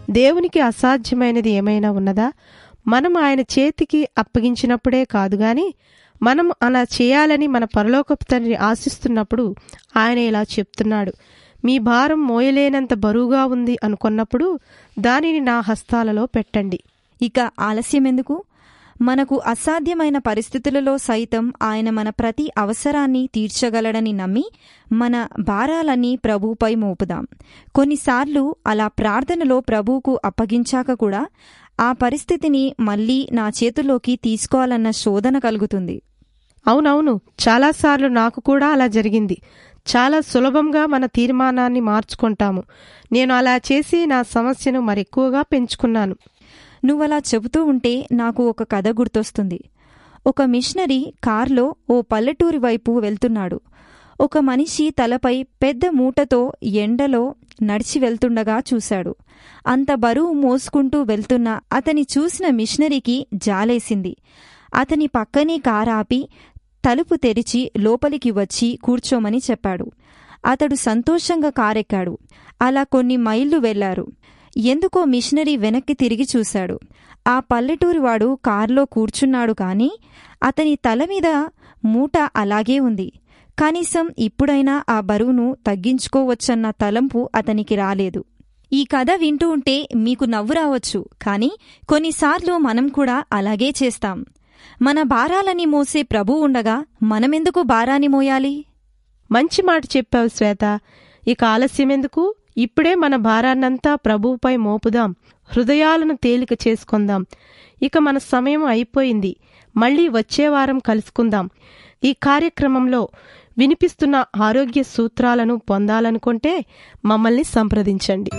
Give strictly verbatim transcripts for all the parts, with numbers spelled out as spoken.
దేవునికి అసాధ్యమైనది ఏమైనా ఉన్నదా? మనం ఆయన చేతికి అప్పగించినప్పుడే కాదు గాని మనం అలా చేయాలని మన పరలోకపు తండ్రి ఆశిస్తున్నప్పుడు ఆయన ఇలా చెప్తున్నాడు, మీ భారం మోయలేనంత బరువుగా ఉంది అనుకున్నప్పుడు దానిని నా హస్తాలలో పెట్టండి. ఇక ఆలస్యమెందుకు? మనకు అసాధ్యమైన పరిస్థితులలో సైతం ఆయన మన ప్రతి అవసరాన్ని తీర్చగలడని నమ్మి మన భారాలన్నీ ప్రభువుపై మోపుదాం. కొన్నిసార్లు అలా ప్రార్థనలో ప్రభువుకు అప్పగించాక కూడా ఆ పరిస్థితిని మళ్లీ నా చేతుల్లోకి తీసుకోవాలన్న శోధన కలుగుతుంది. అవునవును, చాలాసార్లు నాకు కూడా అలా జరిగింది. చాలా సులభంగా మన తీర్మానాన్ని మార్చుకుంటాము. నేను అలా చేసి నా సమస్యను మరెక్కువగా పెంచుకున్నాను. నువ్వలా చెబుతూ ఉంటే నాకు ఒక కథ గుర్తొస్తుంది. ఒక మిషనరీ కార్లో ఓ పల్లెటూరి వైపు వెళ్తున్నాడు. ఒక మనిషి తలపై పెద్ద మూటతో ఎండలో నడిచి వెళ్తుండగా చూశాడు. అంత బరువు మోసుకుంటూ వెళ్తున్న అతని చూసిన మిషనరీకి జాలేసింది. అతని పక్కనే కారాపి తలుపు తెరిచి లోపలికి వచ్చి కూర్చోమని చెప్పాడు. అతడు సంతోషంగా కారెక్కాడు. అలా కొన్ని మైళ్ళు వెళ్లారు. ఎందుకో మిషనరీ వెనక్కి తిరిగి చూశాడు. ఆ పల్లెటూరివాడు కారులో కూర్చున్నాడు కాని అతని తల మీద మూట అలాగే ఉంది. కనీసం ఇప్పుడైనా ఆ బరువును తగ్గించుకోవచ్చన్న తలంపు అతనికి రాలేదు. ఈ కథ వింటూ ఉంటే మీకు నవ్వు రావచ్చు, కానీ కొన్నిసార్లు మనం కూడా అలాగే చేస్తాం. మన భారాలని మోసే ప్రభువు ఉండగా మనమెందుకు భారాన్ని మోయాలి? మంచి మాట చెప్పావు శ్వేత. ఇక ఆలస్యమెందుకు? ఇప్పుడే మన భారాన్నంతా ప్రభువుపై మోపుదాం. హృదయాలను తేలిక చేసుకుందాం. ఇక మన సమయం అయిపోయింది. మళ్లీ వచ్చే వారం కలుసుకుందాం. ఈ కార్యక్రమంలో వినిపిస్తున్న ఆరోగ్య సూత్రాలను పొందాలనుకుంటే మమ్మల్ని సంప్రదించండి.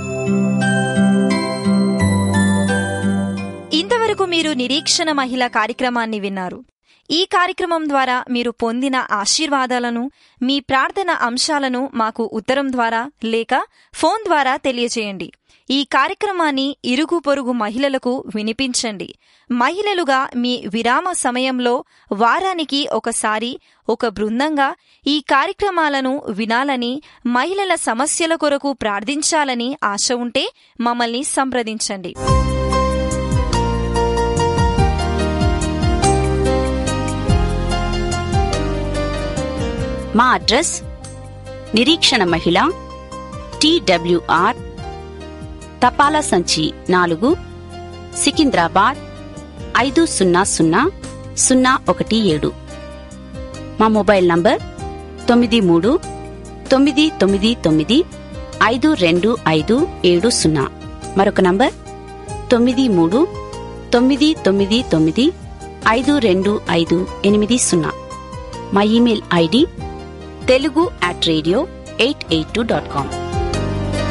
ఇంతవరకు మీరు నిరీక్షణ మహిళ కార్యక్రమాన్ని విన్నారు. ఈ కార్యక్రమం ద్వారా మీరు పొందిన ఆశీర్వాదాలను, మీ ప్రార్థన అంశాలను మాకు ఉత్తరం ద్వారా లేక ఫోన్ ద్వారా తెలియజేయండి. ఈ కార్యక్రమాన్ని ఇరుగు పొరుగు మహిళలకు వినిపించండి. మహిళలుగా మీ విరామ సమయంలో వారానికి ఒకసారి ఒక బృందంగా ఈ కార్యక్రమాలను వినాలని, మహిళల సమస్యల కొరకు ప్రార్థించాలని ఆశ ఉంటే మమ్మల్ని సంప్రదించండి. మా అడ్రస్ నిరీక్షణ మహిళ, టీడబ్ల్యూఆర్, తపాలా సంచి నాలుగు, సికింద్రాబాద్ ఐదు సున్నా సున్నా సున్నా ఒకటి ఏడు. మా మొబైల్ నంబర్ తొమ్మిది మూడు తొమ్మిది తొమ్మిది తొమ్మిది ఐదు రెండు ఐదు ఏడు సున్నా. మరొక నంబర్ తొమ్మిది మూడు తొమ్మిది తొమ్మిది తొమ్మిది ఐదు రెండు ఐదు ఎనిమిది సున్నా. మా email ID Telugu at radio eight eight two dot com.